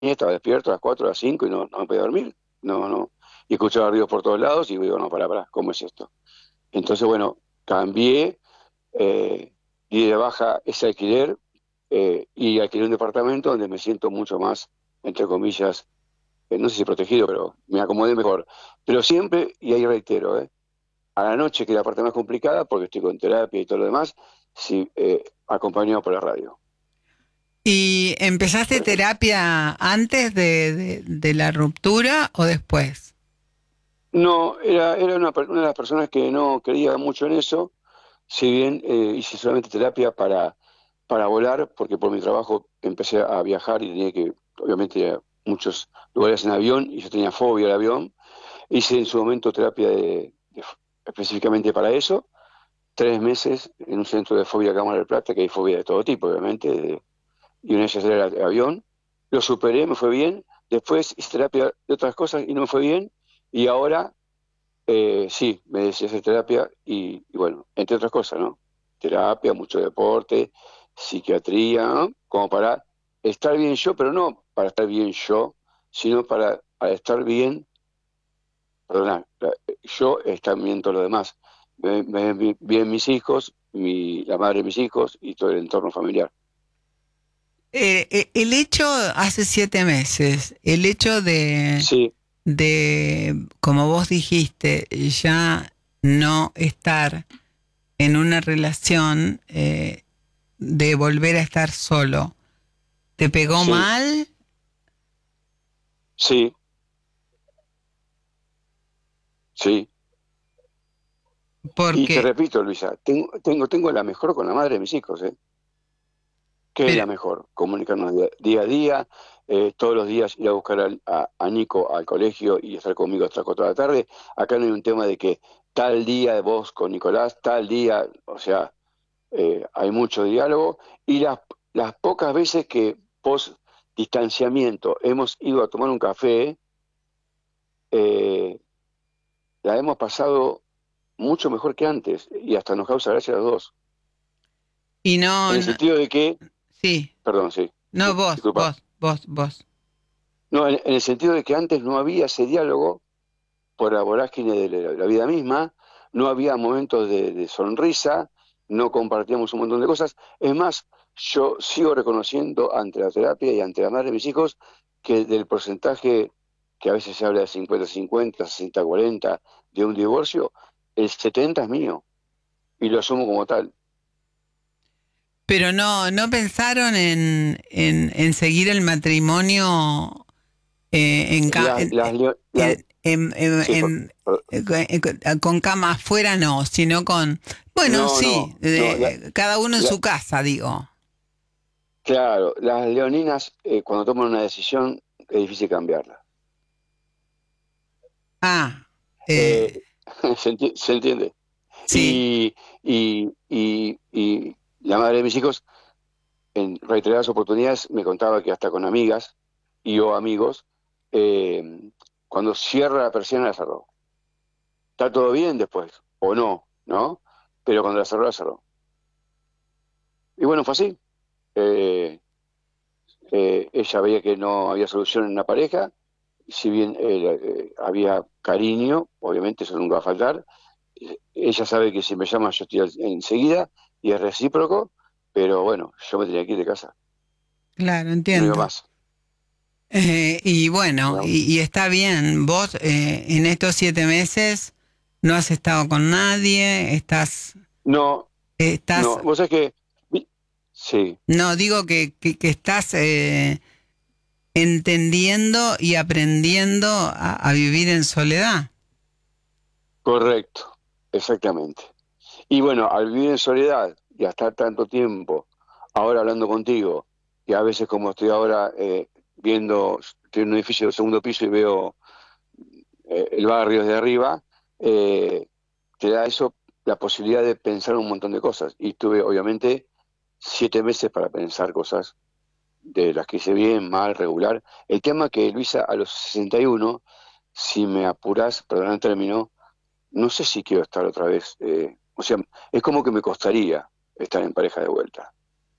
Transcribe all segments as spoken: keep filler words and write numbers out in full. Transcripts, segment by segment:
estaba despierto a las cuatro, a las cinco y no, no me podía dormir. No, no. Y escuchaba ruidos por todos lados y digo, no, pará, pará, ¿cómo es esto? Entonces, bueno, cambié, eh, di de baja ese alquiler eh, y alquilé un departamento donde me siento mucho más, entre comillas, eh, no sé si protegido, pero me acomodé mejor. Pero siempre, y ahí reitero, eh, a la noche, que es la parte más complicada, porque estoy con terapia y todo lo demás, sí, eh, acompañado por la radio. ¿Y empezaste terapia antes de, de, de la ruptura o después? No, era, era una, per- una de las personas que no creía mucho en eso, si bien eh, hice solamente terapia para, para volar, porque por mi trabajo empecé a viajar y tenía que, obviamente, ir a muchos lugares en avión y yo tenía fobia al avión. Hice en su momento terapia de, de- específicamente para eso, tres meses en un centro de fobia Cámara del Plata, que hay fobia de todo tipo, obviamente, de- y una de ellas era el avión. Lo superé, me fue bien. Después hice terapia de otras cosas y no me fue bien. Y ahora eh, sí, me decía hacer terapia y, y bueno, entre otras cosas, ¿no? Terapia, mucho deporte, psiquiatría, ¿no? Como para estar bien yo, pero no para estar bien yo, sino para, para estar bien, perdona, la- yo estar bien todo lo demás. Me- me- me- bien mis hijos, mi, la madre de mis hijos y todo el entorno familiar. Eh, eh, el hecho, hace siete meses, el hecho de, Sí, de, como vos dijiste, ya no estar en una relación, eh, de volver a estar solo, ¿te pegó sí, mal? sí, sí. Y te Porque, repito, Luisa, tengo, tengo, tengo la mejor con la madre de mis hijos, ¿eh? ¿Qué es pero, la mejor? Comunicarnos día, día a día, eh, todos los días ir a buscar al- a, a Nico al colegio y estar conmigo hasta las cuatro de la tarde. Acá no hay un tema de que tal día vos con Nicolás, tal día, o sea, eh, hay mucho diálogo. Y las, las pocas veces que post distanciamiento hemos ido a tomar un café, eh, la hemos pasado mucho mejor que antes y hasta nos causa gracia a los dos. y no, En el no, sentido de que, sí, perdón, sí, no vos, disculpa. vos, vos, vos. No, en, en el sentido de que antes no había ese diálogo por la vorágine de la, la vida misma, no había momentos de, de sonrisa, no compartíamos un montón de cosas. Es más, yo sigo reconociendo ante la terapia y ante la madre de mis hijos que del porcentaje que a veces se habla de cincuenta cincuenta, sesenta cuarenta de un divorcio, el setenta es mío y lo asumo como tal. Pero no, no pensaron en, en, en seguir el matrimonio, eh, en, ca- Las, en, las, leo- las- en- en- en- sí, por- en- por- en- con cama afuera, no, sino con, bueno, no, sí, no, no, la- de- cada uno en la- su casa, digo. claro, las leoninas eh, cuando toman una decisión es difícil cambiarla. Ah, Eh, eh, ¿se enti- se entiende? sí, Y, y, y, y la madre de mis hijos en reiteradas oportunidades me contaba que hasta con amigas y o amigos, eh, cuando cierra la persiana la cerró. Está todo bien después, o no, ¿no? Pero cuando la cerró, la cerró. Y bueno, fue así. Eh, eh, ella veía que no había solución en la pareja, si bien eh, eh, había cariño, obviamente eso nunca va a faltar. Eh, ella sabe que si me llama yo estoy al- enseguida y es recíproco, pero bueno, yo me tenía que ir de casa, claro, no iba entiendo. más, Eh, y bueno, ¿no? y, y está bien, vos, eh, en estos siete meses no has estado con nadie, estás, No, estás, no, vos sabés que, vi- sí, no, digo que, que, que estás, eh, entendiendo y aprendiendo a, a vivir en soledad. correcto, exactamente. Y bueno, al vivir en soledad y a estar tanto tiempo ahora hablando contigo, y a veces como estoy ahora eh, viendo, estoy en un edificio de segundo piso y veo eh, el barrio desde arriba, eh, te da eso la posibilidad de pensar un montón de cosas. Y tuve, obviamente, siete meses para pensar cosas de las que hice bien, mal, regular. El tema que, Luisa, a los sesenta y uno, si me apurás, perdón el término, no sé si quiero estar otra vez. Eh, o sea, es como que me costaría estar en pareja de vuelta.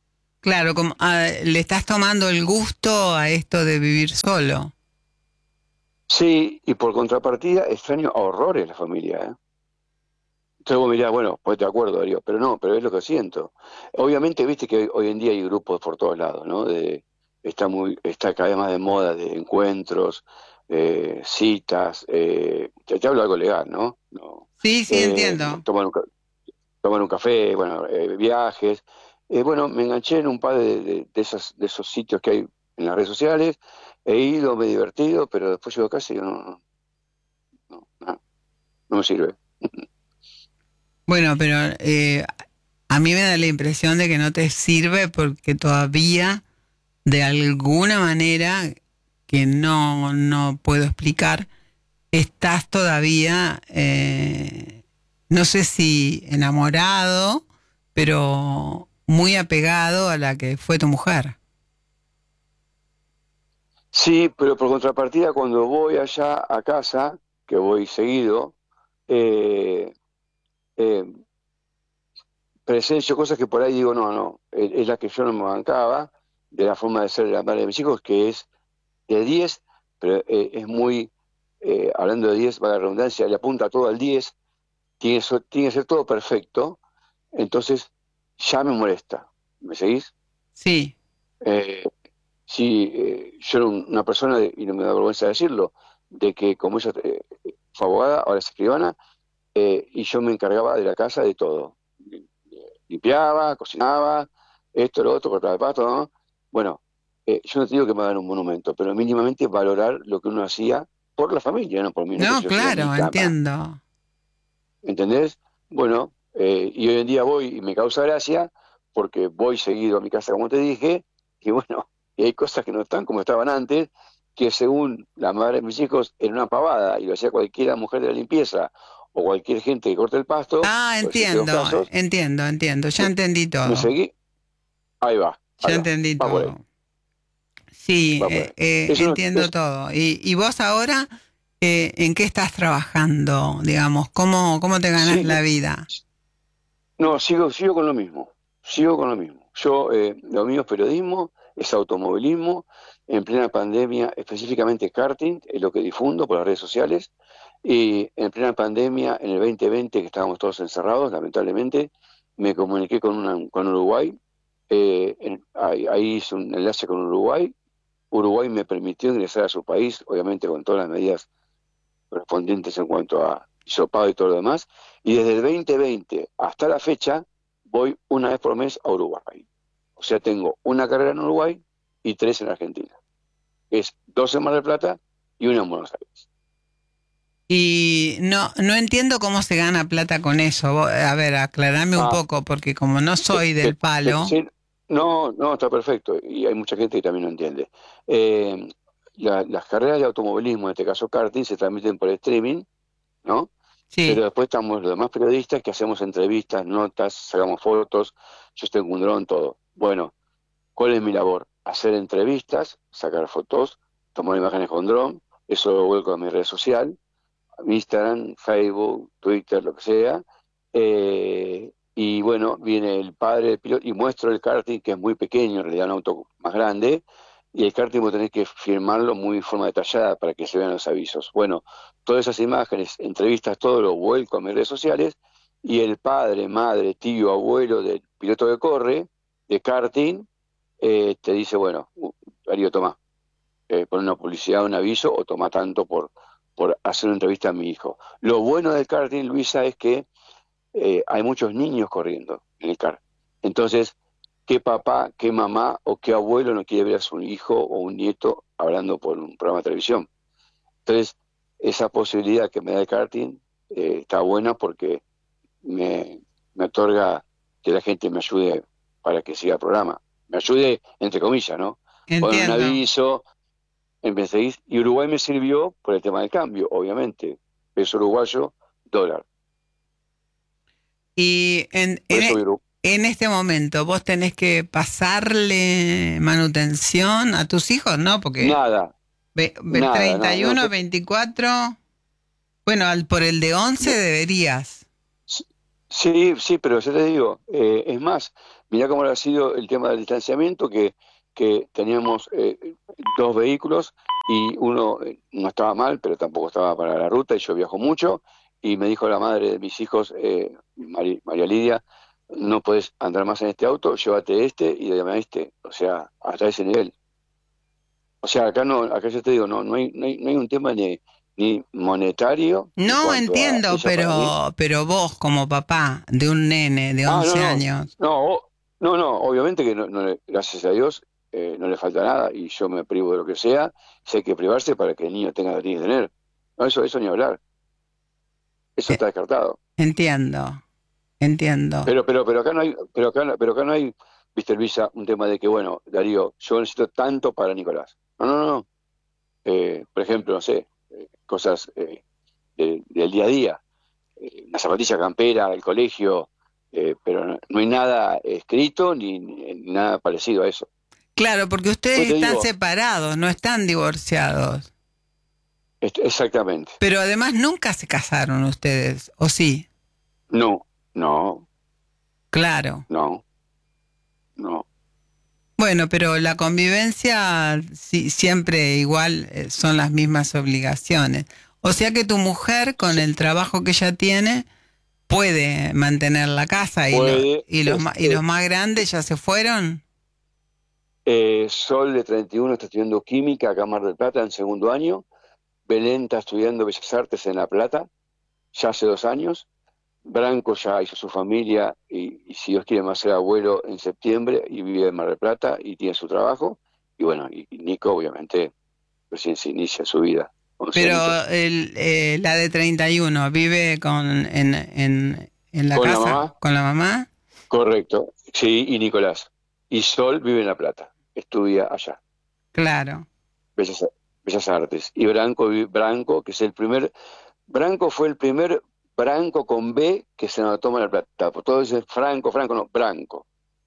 Claro, como ah, le estás tomando el gusto a esto de vivir solo. Sí, y por contrapartida extraño a horrores la familia, ¿eh? Entonces vos me dirás, bueno, pues de acuerdo, Darío, pero no, pero es lo que siento. Obviamente, viste que hoy, hoy en día hay grupos por todos lados, ¿no? De, está muy, está cada vez más de moda de encuentros, eh, citas, eh, te, te hablo algo legal, ¿no? No, Sí, sí, eh, entiendo. tomar un, ca- tomar un café, bueno, eh, viajes. Eh, bueno, me enganché en un par de, de, de esas, de esos sitios que hay en las redes sociales, he ido, me he divertido, pero después llego a casa y digo, no, no, no, no, no me sirve. Bueno, pero eh, a mí me da la impresión de que no te sirve porque todavía, de alguna manera, que no, no puedo explicar, estás todavía, eh, no sé si enamorado, pero muy apegado a la que fue tu mujer. Sí, pero por contrapartida, cuando voy allá a casa, que voy seguido, eh, eh, presencio cosas que por ahí digo, no, no, es, es la que yo no me bancaba, de la forma de ser de la madre de mis hijos, que es de diez, pero eh, es muy, eh, hablando de diez, va la redundancia, le apunta todo al diez, tiene, eso- tiene que ser todo perfecto, entonces ya me molesta. ¿Me seguís? Sí. Eh, Sí, eh, yo era un- una persona, de- y no me da vergüenza decirlo, de que como ella eh, fue abogada, ahora es escribana, eh, y yo me encargaba de la casa de todo. Limpiaba, cocinaba, esto, lo otro, cortaba el pasto, ¿no? Bueno, eh, yo no te digo que me hagan un monumento, pero mínimamente valorar lo que uno hacía por la familia, no por mí, no que No, yo sea mi claro, cama. entiendo. ¿Entendés? Bueno, eh, y hoy en día voy y me causa gracia porque voy seguido a mi casa, como te dije, y bueno, y hay cosas que no están como estaban antes, que según la madre de mis hijos era una pavada y lo hacía cualquiera mujer de la limpieza o cualquier gente que corte el pasto, Ah, por decirte dos entiendo, casos, entiendo, entiendo. Ya me, entendí me todo. seguí, ahí va, Ya ahí va, entendí va por ahí, todo. Sí, va por eh, ahí. eh, Eso no, entiendo es, todo. ¿Y, y vos ahora eh, en qué estás trabajando, digamos? ¿Cómo, cómo te ganas sí, la vida? no, sigo, sigo con lo mismo, sigo con lo mismo. Yo, eh, lo mío es periodismo, es automovilismo, en plena pandemia, específicamente karting, es lo que difundo por las redes sociales, y en plena pandemia, en el veinte veinte, que estábamos todos encerrados, lamentablemente, me comuniqué con, una, con Uruguay, eh, en- ahí, ahí hice un enlace con Uruguay, Uruguay me permitió ingresar a su país, obviamente con todas las medidas correspondientes en cuanto a hisopado y todo lo demás. Y desde el veinte veinte hasta la fecha voy una vez por mes a Uruguay. O sea, tengo una carrera en Uruguay y tres en Argentina. Es dos en Mar del Plata y una en Buenos Aires. Y no, no entiendo cómo se gana plata con eso. Vos- A ver, aclarame un Ah, poco, porque como no te- soy del te- te- palo. sí, no, no, está perfecto. Y hay mucha gente que también no entiende. Eh, la- las carreras de automovilismo, en este caso karting, se transmiten por streaming, ¿no? Pero Sí. después estamos los demás periodistas que hacemos entrevistas, notas, sacamos fotos, yo tengo un dron, todo. Bueno, ¿cuál es mi labor? Hacer entrevistas, sacar fotos, tomar imágenes con dron, eso lo vuelco a mi red social, a mi Instagram, Facebook, Twitter, lo que sea. Eh, y bueno, viene el padre del piloto y muestro el karting, que es muy pequeño, en realidad un auto más grande, y el karting vos tenés que firmarlo muy en forma detallada para que se vean los avisos. Bueno, todas esas imágenes, entrevistas, todo lo vuelco a mis redes sociales, y el padre, madre, tío, abuelo del piloto que corre, de karting, eh, te dice, bueno, uh, Darío, toma, eh, pon una publicidad, un aviso, o toma tanto por, por hacer una entrevista a mi hijo. Lo bueno del karting, Luisa, es que eh, hay muchos niños corriendo en el kart. Entonces, ¿qué papá, qué mamá o qué abuelo no quiere ver a su hijo o un nieto hablando por un programa de televisión? Entonces, esa posibilidad que me da el karting eh, está buena porque me, me otorga que la gente me ayude para que siga el programa. Me ayude, entre comillas, ¿no? Poner un Entiendo. aviso, en vez de ir- y Uruguay me sirvió por el tema del cambio, obviamente. Peso uruguayo, dólar. Y en, Por en, eso e- voy a Uruguay. en este momento, ¿vos tenés que pasarle manutención a tus hijos? ¿No? Porque Nada, ve- ve- nada, treinta no, y no. uno, Yo, veinticuatro, bueno, al, por el de once no, deberías. sí, sí, pero yo te digo, eh, es más, mirá cómo ha sido el tema del distanciamiento, que, que teníamos eh, dos vehículos y uno eh, no estaba mal, pero tampoco estaba para la ruta y yo viajo mucho y me dijo la madre de mis hijos, eh, Mari- María Lidia, no puedes andar más en este auto, llévate este y dame este, o sea, hasta ese nivel. O sea, acá no, acá yo te digo, no, no hay, no hay, no hay un tema ni, ni monetario en No cuanto a entiendo, ella para mí. pero, pero vos como papá de un nene de Ah, no, once no, años, no, o- no, no, obviamente que no, no le- gracias a Dios eh, no le falta nada y yo me privo de lo que sea, si hay que privarse para que el niño tenga lo que tiene que tener. No, eso, eso ni hablar, eso eh, está descartado. entiendo, entiendo. Pero, pero, pero acá no hay, pero acá, no- pero acá no hay, viste, Luisa, un tema de que, bueno, Darío, yo necesito tanto para Nicolás. No, no, no. Eh, por ejemplo, no sé, eh, cosas eh, de- del día a día, eh, una zapatilla campera, el colegio, eh, pero no, no hay nada escrito ni, ni nada parecido a eso. Claro, porque Yo ustedes te están digo, separados, no están divorciados. est- exactamente, Pero además nunca se casaron ustedes, ¿o sí? no, no, Claro. no, no. Bueno, pero la convivencia sí, siempre igual eh, son las mismas obligaciones. O sea que tu mujer, con Se el trabajo que ella tiene, puede mantener la casa y, lo, puede, y, los, es, ma- y los eh, más grandes ya se fueron. eh, Sol de treinta y uno está estudiando química acá en Mar del Plata en segundo año, Belén está estudiando Bellas Artes en La Plata, ya hace dos años, Branco ya hizo su familia y, y si Dios quiere va a ser abuelo en septiembre y vive en Mar del Plata y tiene su trabajo. Y bueno, y, y Nico obviamente recién se inicia su vida, once Pero añitos. el, eh, la de treinta y uno vive con, en, en, en la Con la casa mamá, con la mamá. correcto, sí, y Nicolás. Y Sol vive en La Plata, estudia allá, Claro. Bellas, Bellas Artes. Y Branco, vi- Branco, que es el primer, Branco fue el primer Branco con B que se nos toma en La Plata. Por todo ese Franco, Franco, no, Branco.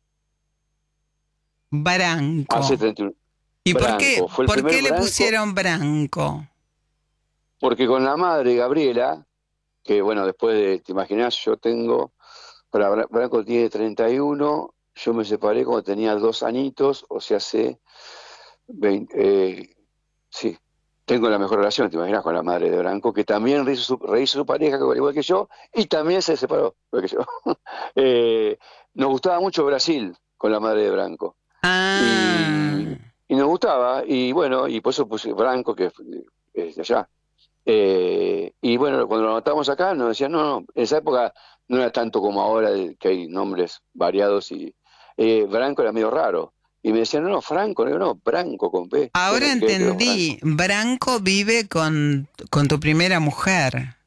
Hace Branco. treinta y uno. ¿Y por qué, Branco, fue el por primer qué le Branco, pusieron Branco? porque con la madre Gabriela, que bueno, después de, te imaginás, yo tengo, para Bra- Branco tiene treinta y uno, yo me separé cuando tenía dos añitos, o sea, hace veinte, eh, sí, tengo la mejor relación, te imaginas, con la madre de Branco, que también rehizo su, rehizo su pareja, al igual que yo, y también se separó, igual que yo. Eh, nos gustaba mucho Brasil con la madre de Branco. Ah, Y, y nos gustaba, y bueno, y por eso puse Branco, que es es de allá. Eh, y bueno, cuando lo anotamos acá, nos decían, no, no, en esa época no era tanto como ahora, de- que hay nombres variados, y eh, Branco era medio raro. Y me decían, no, no, Franco, no, no, Branco con B. Bueno, ahora y que quedó entendí. Branco. Branco vive con, con tu primera mujer.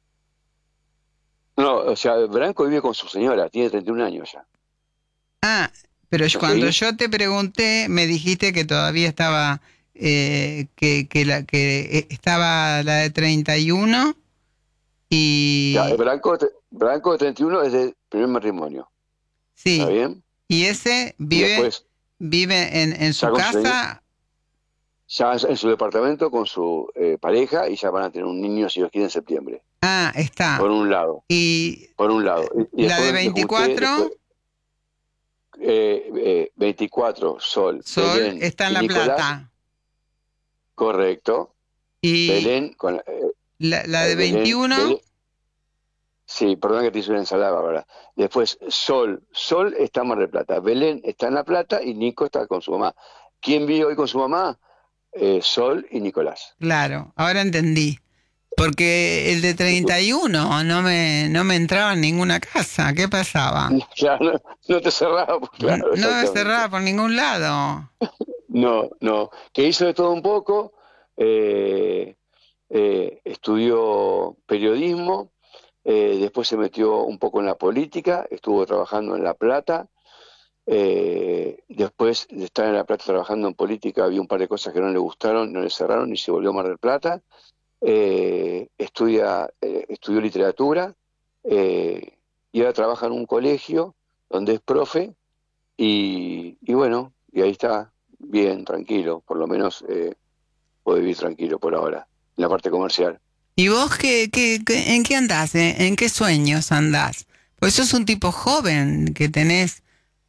No, o sea, Branco vive con su señora, tiene treinta y un años ya. Ah, pero yo- ¿Me cuando seguís? yo te pregunté, me dijiste que todavía estaba, eh, que, que, la, que eh, estaba la de treinta y uno Ya, eh, y Branco, te- Branco de treinta y uno es de primer matrimonio, ¿está sí, bien? y ese Y vive, después, vive en, en ya su con su señora, casa. ya en su departamento con su eh, pareja, y ya van a tener un niño, si Dios quiere, en septiembre. Ah, está. Por un lado. Y Por un lado. Y, y la de después me junté, después, veinticuatro eh, eh, veinticuatro, Sol, Sol, Belén está en y La Nicolás, Plata. correcto. Y Belén, con, eh, la, la eh, de Belén, veintiuno Belén, sí, perdón que te hice una ensalada, ¿verdad? Después, Sol, Sol está en Mar del Plata, Belén está en La Plata y Nico está con su mamá. ¿Quién vive hoy con su mamá? Eh, Sol y Nicolás. claro, ahora entendí. Porque el de treinta y uno no me, no me entraba en ninguna casa. ¿Qué pasaba? Claro, no, no te cerraba, pues claro, No me exactamente. cerraba por ningún lado. No, no, que hizo de todo un poco, eh, eh, estudió periodismo, eh, después se metió un poco en la política, estuvo trabajando en La Plata, eh, después de estar en La Plata trabajando en política había un par de cosas que no le gustaron, no le cerraron y se volvió a Mar del Plata, eh, estudia, eh, estudió literatura eh, y ahora trabaja en un colegio donde es profe y, y bueno, y ahí está bien, tranquilo, por lo menos eh, puede vivir tranquilo por ahora, en la parte comercial. ¿Y vos qué, qué, qué- en qué andás? eh? ¿En qué sueños andás? Pues sos un tipo joven que tenés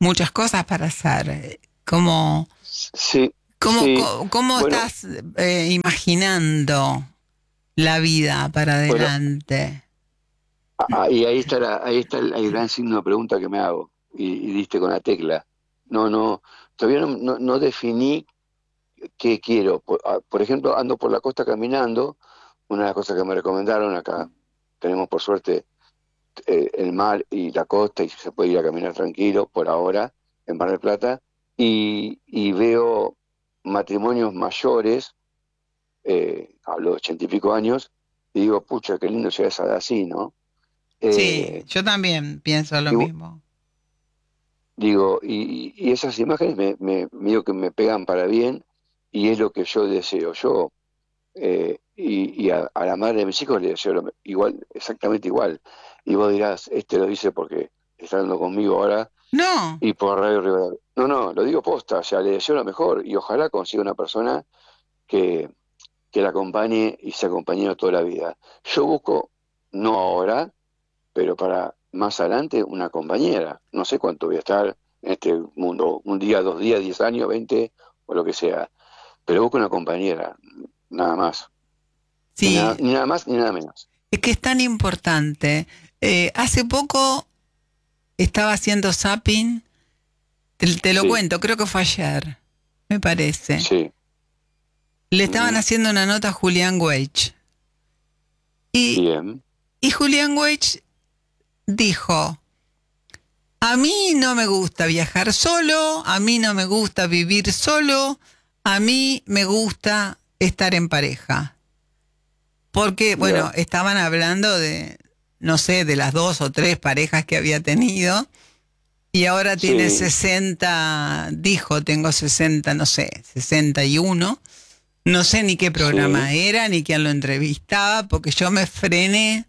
muchas cosas para hacer. ¿Cómo, Sí, cómo, sí. cómo, cómo Bueno, estás eh, imaginando la vida para bueno, adelante? a- a- y ahí está la, ahí está el, el gran signo de pregunta que me hago, y, y diste con la tecla. No, no, todavía no, no, no definí qué quiero. Por, a- por ejemplo, ando por la costa caminando, una de las cosas que me recomendaron acá, tenemos por suerte eh, el mar y la costa y se puede ir a caminar tranquilo por ahora en Mar del Plata, y, y veo matrimonios mayores, eh, a los ochenta y pico años, y digo, pucha, qué lindo sea esa edad así, ¿no? Sí, Eh, yo también pienso lo y, mismo. digo, y, y esas imágenes me, me, medio que me pegan para bien, y es lo que yo deseo. Yo, eh, y, y a, a la madre de mis hijos le deseo lo- igual, exactamente igual. Y vos dirás, este lo dice porque está hablando conmigo ahora No, y por Radio Rivadavia. No, no, lo digo posta, o sea, le deseo lo mejor y ojalá consiga una persona que, que la acompañe y se acompañe toda la vida. Yo busco, no ahora, pero para más adelante una compañera. No sé cuánto voy a estar en este mundo, un día, dos días, diez años, veinte o lo que sea, pero busco una compañera, nada más, ni nada, sí, ni nada más ni nada menos. es que es tan importante. Eh, hace poco estaba haciendo zapping, te, te lo Sí, cuento, creo que fue ayer, me parece. sí, Le estaban ujú, haciendo una nota a Julián Weich. Y, bien, y Julián Weich dijo, a mí no me gusta viajar solo, a mí no me gusta vivir solo, a mí me gusta estar en pareja. Porque, bueno, mira, estaban hablando de, no sé, de las dos o tres parejas que había tenido. Y ahora tiene sí, sesenta, dijo, tengo sesenta, no sé, sesenta y uno. No sé ni qué programa sí, era, ni quién lo entrevistaba, porque yo me frené.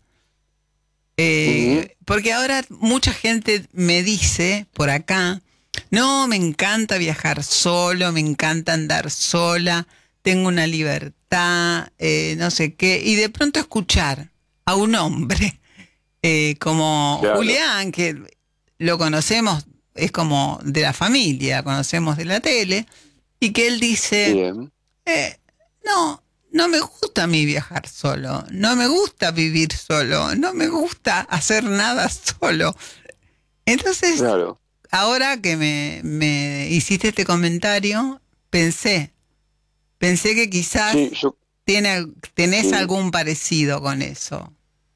ujú, Eh, porque ahora mucha gente me dice por acá, no, me encanta viajar solo, me encanta andar sola, tengo una libertad, eh, no sé qué. Y de pronto escuchar a un hombre eh, como claro, Julián, que lo conocemos, es como de la familia, conocemos de la tele, y que él dice, bien, eh, no, no me gusta a mí viajar solo, no me gusta vivir solo, no me gusta hacer nada solo. Entonces, claro, ahora que me, me hiciste este comentario, pensé, pensé que sí, quizás yo, tiene, tenés sí, algún parecido con eso.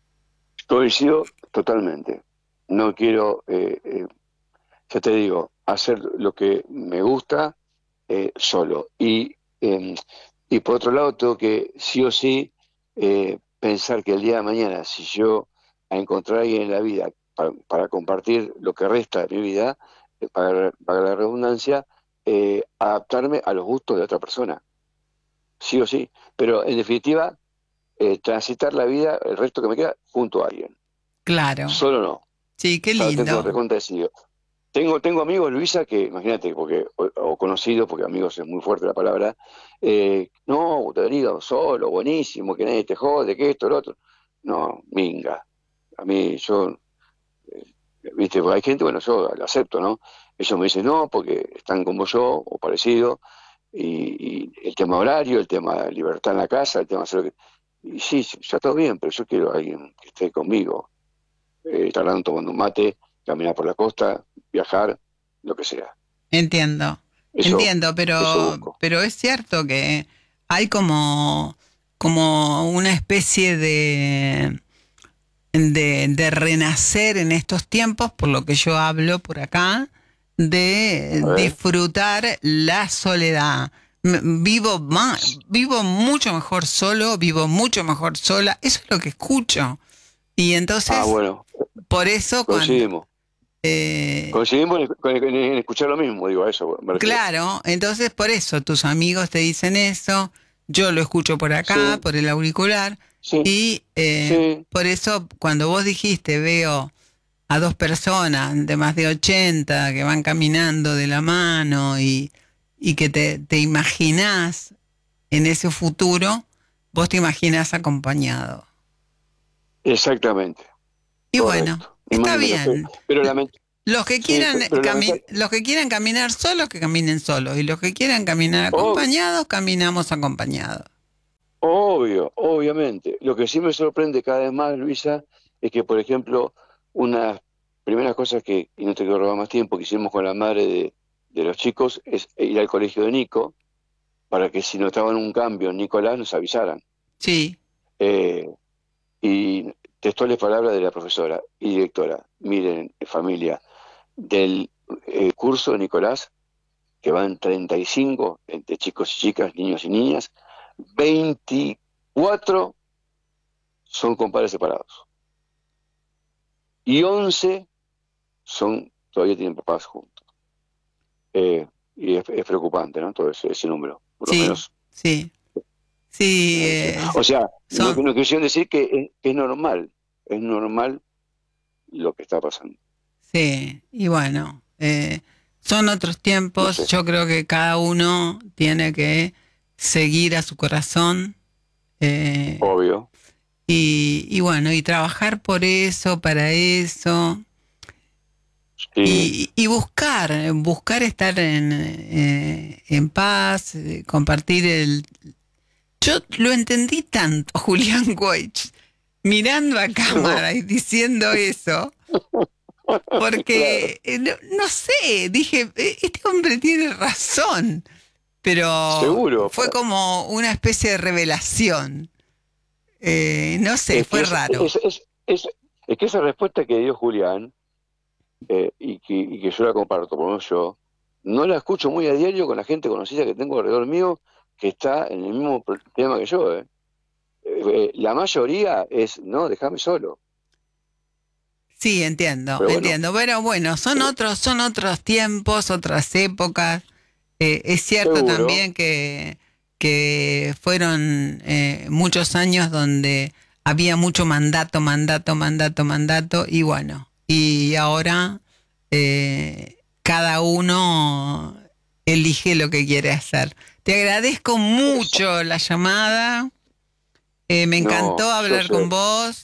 coincido totalmente. No quiero, eh, eh, ya te digo, hacer lo que me gusta, eh, solo. Y, eh, y por otro lado, tengo que sí o sí, eh, pensar que el día de mañana, si yo a encontrar a alguien en la vida para, para compartir lo que resta de mi vida, eh, para, para la redundancia, eh, adaptarme a los gustos de otra persona, sí o sí. Pero en definitiva, eh, transitar la vida, el resto que me queda, junto a alguien. Claro, Solo no. sí, qué Ya lo tengo lindo. recontra decidido. Tengo, tengo amigos, Luisa, que imagínate, porque, o, o conocidos, porque amigos es muy fuerte la palabra, eh, no, te digo, solo, buenísimo, que nadie te jode, que esto, lo otro. No, minga. A mí, yo, eh, viste, porque hay gente, bueno, yo lo acepto, ¿no? Ellos me dicen, no, porque están como yo, o parecido, y, y el tema horario, el tema de libertad en la casa, el tema de hacer lo que... Y sí, sí, ya todo bien, pero yo quiero a alguien que esté conmigo, eh, charlando, tomando un mate, caminar por la costa, viajar, lo que sea. Entiendo, Eso, entiendo, eso pero, busco. pero es cierto que hay como, como una especie de, de, de renacer en estos tiempos, por lo que yo hablo por acá, de A ver, disfrutar la soledad. M- Vivo más, vivo mucho mejor solo, vivo mucho mejor sola, eso es lo que escucho. Y ah, entonces, bueno, por eso cuando, coincidimos. eh, Coincidimos en, en- en escuchar lo mismo, digo, a eso me refiero. claro, entonces por eso tus amigos te dicen eso, yo lo escucho por acá, Sí, por el auricular, sí, y eh, sí, por eso cuando vos dijiste veo a dos personas de más de ochenta que van caminando de la mano y, y que te, te imaginás en ese futuro, vos te imaginás acompañado. exactamente, Y bueno, correcto. Ni más está ni menos. Pero, bien. pero lament- Los que Sí, quieran pero la cami- verdad- los que quieran caminar solos, que caminen solos. Y los que quieran caminar Oh, acompañados, caminamos acompañados. obvio, obviamente. Lo que sí me sorprende cada vez más, Luisa, es que, por ejemplo, unas primeras cosas que, y no te quiero robar más tiempo, que hicimos con la madre de, de los chicos, es ir al colegio de Nico, para que si notaban un cambio en Nicolás nos avisaran. Sí, Eh, y textuales palabras de la profesora y directora. Miren, familia, del eh, curso de Nicolás, que van treinta y cinco, entre chicos y chicas, niños y niñas, veinticuatro son con padres separados y once son todavía tienen papás juntos. Eh, y es, es preocupante, ¿no? Todo ese, ese número, por lo sí, menos. sí, sí. eh, eh, o sea, no, son, no quisiera decir que es, que es normal, es normal lo que está pasando. sí, y bueno, eh, son otros No tiempos. sé, Yo creo que cada uno tiene que seguir a su corazón. eh, obvio. y, y bueno, y trabajar por eso, para eso. Sí, Y, y buscar, buscar estar en, eh, en paz, eh, compartir el... Yo lo entendí tanto, Julián Weich, mirando a no, cámara y diciendo eso, claro, porque, eh, no, no sé, dije, "Eh, este hombre tiene razón", pero seguro. fue como una especie de revelación. Eh, no sé, Es que, fue es, raro. es, es, es, es que esa respuesta que dio Julián, eh, y, que, y que yo la comparto, por lo menos yo, no la escucho muy a diario con la gente conocida que tengo alrededor mío que está en el mismo pro- tema que yo. ¿eh? Eh, eh, la mayoría es, no, déjame solo. Sí, entiendo, Pero bueno, entiendo. Pero bueno, son pero otros, son otros tiempos, otras épocas. Eh, es cierto seguro, también que, que fueron eh, muchos años donde había mucho mandato, mandato, mandato, mandato, y bueno, y ahora eh, cada uno elige lo que quiere hacer. Te agradezco eso. mucho la llamada, eh, me No, encantó yo hablar con sé, vos.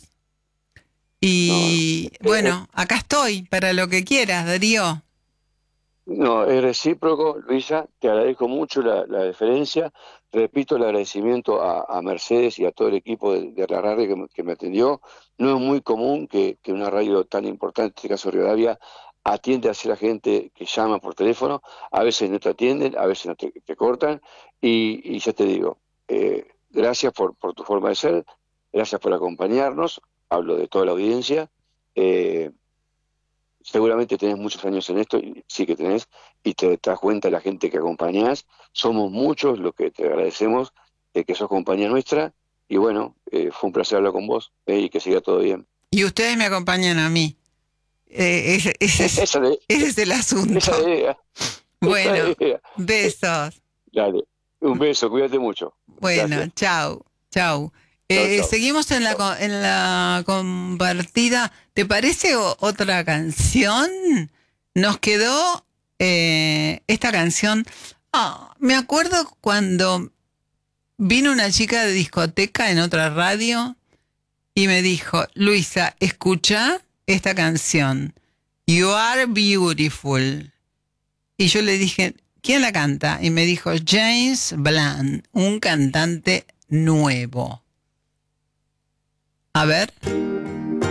no, no. Y Eh, eh, bueno, acá estoy para lo que quieras, Darío. no, es recíproco, Luisa, te agradezco mucho la, la deferencia. Repito el agradecimiento a, a Mercedes y a todo el equipo de, de la radio que, me que me atendió. No es muy común que, que una radio tan importante, en este caso Rivadavia, atiende a la gente que llama por teléfono. A veces no te atienden, a veces no te, te cortan. Y, y ya te digo, eh, gracias por, por tu forma de ser, gracias por acompañarnos. Hablo de toda la audiencia. Eh, Seguramente tenés muchos años en esto, y sí que tenés, y te, te das cuenta de la gente que acompañás. Somos muchos los que te agradecemos de que sos compañía nuestra. Y bueno, eh, fue un placer hablar con vos, eh, y que siga todo bien. Y ustedes me acompañan a mí. Eh, ese, ese es, Esa de, ese es el asunto. esa idea, esa Bueno, idea. besos. Dale, un beso, cuídate mucho. Bueno, Gracias. chau, chau. Chao, Eh, chao. seguimos en la, Chao. co- en la compartida. ¿Te parece o- otra canción? Nos quedó eh, esta canción. Ah, me acuerdo cuando vino una chica de discoteca en otra radio y me dijo, Luisa, escucha esta canción, You Are Beautiful. Y yo le dije, ¿quién la canta? Y me dijo, James Blunt, un cantante nuevo. A ver.